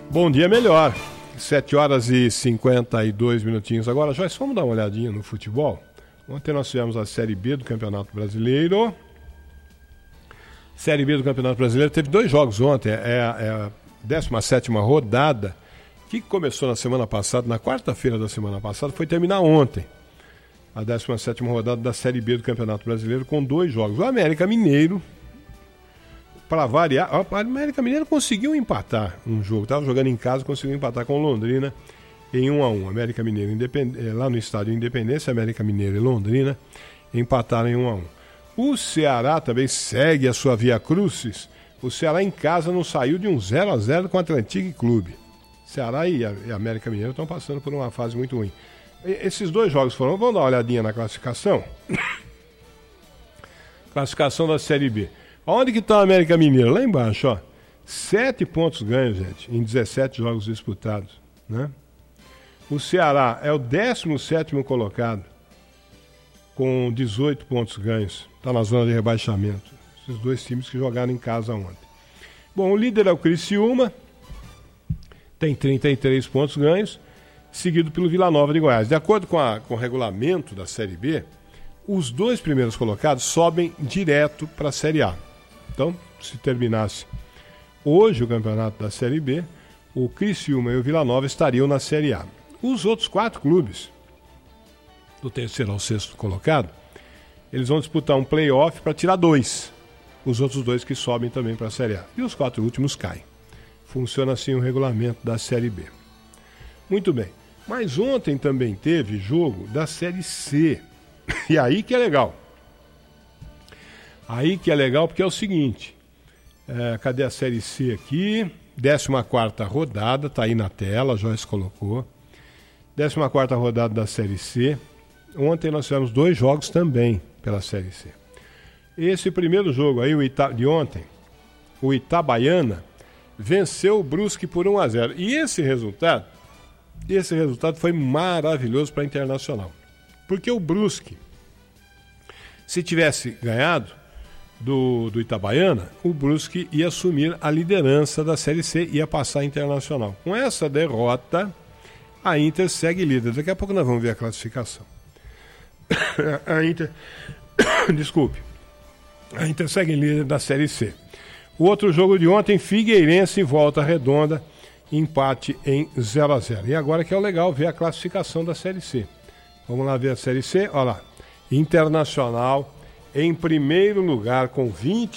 Bom dia melhor. 7 horas e 52 minutinhos agora. Joyce, vamos dar uma olhadinha no futebol? Ontem nós tivemos a Série B do Campeonato Brasileiro. Série B do Campeonato Brasileiro teve 2 jogos ontem. É a 17ª rodada, que começou na semana passada, na quarta-feira da semana passada, foi terminar ontem. A 17ª rodada da Série B do Campeonato Brasileiro com 2 jogos. O América Mineiro, para variar, o América Mineiro conseguiu empatar um jogo. Estava jogando em casa, conseguiu empatar com Londrina em 1-1. América Mineiro, lá no estádio Independência, América Mineiro e Londrina empataram em 1-1. O Ceará também segue a sua via crucis. O Ceará em casa não saiu de um 0-0 com o Atlético Clube. Ceará e América Mineiro estão passando por uma fase muito ruim. Esses 2 jogos foram... Vamos dar uma olhadinha na classificação? Classificação da Série B. Onde que está o América Mineiro? Lá embaixo, ó. 7 pontos ganhos, gente, em 17 jogos disputados, né? O Ceará é o 17º colocado, com 18 pontos ganhos. Está na zona de rebaixamento. Esses 2 times que jogaram em casa ontem. Bom, o líder é o Criciúma, tem 33 pontos ganhos, seguido pelo Vila Nova de Goiás. De acordo com o regulamento da Série B, os 2 primeiros colocados sobem direto para a Série A. Então, se terminasse hoje o campeonato da Série B, o Criciúma e o Vila Nova estariam na Série A. Os outros 4 clubes, do 3º ao 6º colocado, eles vão disputar um play-off para tirar 2. Os outros 2 que sobem também para a Série A. E os 4 últimos caem. Funciona assim o regulamento da Série B. Muito bem. Mas ontem também teve jogo da Série C. E aí que é legal. Aí que é legal porque é o seguinte. Cadê a Série C aqui? 14ª rodada, está aí na tela, a Joyce colocou. 14ª rodada da Série C. Ontem nós tivemos 2 jogos também pela Série C. Esse primeiro jogo aí, de ontem, o Itabaiana venceu o Brusque por 1-0. E esse resultado foi maravilhoso para a Internacional. Porque o Brusque, se tivesse ganhado do Itabaiana, o Brusque ia assumir a liderança da Série C e ia passar a Internacional. Com essa derrota, a Inter segue líder. Daqui a pouco nós vamos ver a classificação. Desculpe. A Inter segue líder da Série C. O outro jogo de ontem, Figueirense e Volta Redonda, empate em 0-0. E agora que é o legal ver a classificação da Série C. Vamos lá ver a Série C. Olha lá. Internacional em primeiro lugar com 20